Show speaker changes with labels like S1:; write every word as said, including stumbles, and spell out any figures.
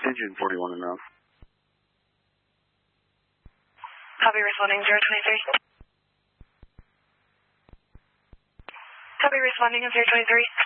S1: June forty-one enough.
S2: Copy, responding zero twenty-three. Copy, responding of zero twenty-three.